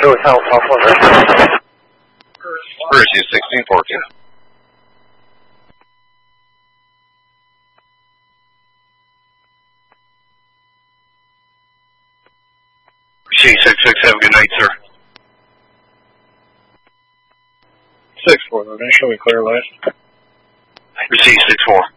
给我看我发货的。 日系1614。C66, have a good night, sir. 6-4, then show me clear light. Receive 6-4.